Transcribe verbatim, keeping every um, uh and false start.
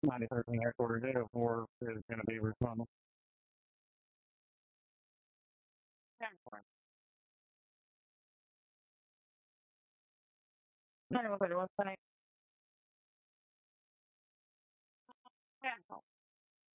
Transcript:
ninety-third from the headquarters, eight oh four is going to be responsible. ninety-one thirty-one,